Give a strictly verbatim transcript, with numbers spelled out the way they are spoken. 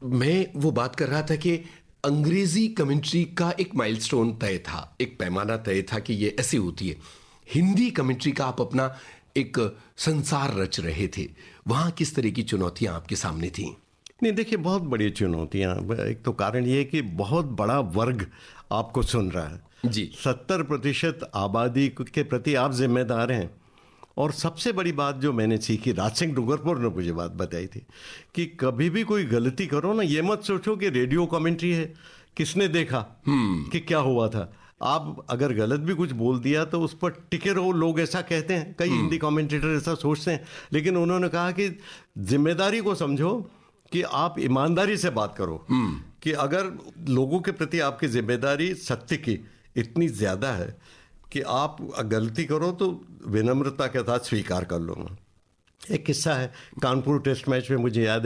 मैं वो बात कर रहा था कि अंग्रेजी कमेंट्री का एक माइलस्टोन तय था, एक पैमाना तय था कि ये ऐसी होती है। हिंदी कमेंट्री का आप अपना एक संसार रच रहे थे, वहाँ किस तरह की चुनौतियाँ आपके सामने थीं? नहीं, देखिए, बहुत बड़ी चुनौतियाँ। एक तो कारण ये है कि बहुत बड़ा वर्ग आपको सुन रहा है। जी। सत्तर प्रतिशत आबादी के प्रति आप जिम्मेदार हैं। और सबसे बड़ी बात जो मैंने सीखी, राज सिंह डूंगरपुर ने मुझे बात बताई थी कि कभी भी कोई गलती करो ना, ये मत सोचो कि रेडियो कमेंट्री है, किसने देखा कि क्या हुआ था। आप अगर गलत भी कुछ बोल दिया तो उस पर टिके रहो। लोग ऐसा कहते हैं, कई हिंदी कमेंटेटर ऐसा सोचते हैं, लेकिन उन्होंने कहा कि जिम्मेदारी को समझो कि आप ईमानदारी से बात करो, कि अगर लोगों के प्रति आपकी जिम्मेदारी सत्य की इतनी ज़्यादा है कि आप गलती करो तो विनम्रता के साथ स्वीकार कर लो। एक किस्सा है, कानपुर टेस्ट मैच में मुझे याद है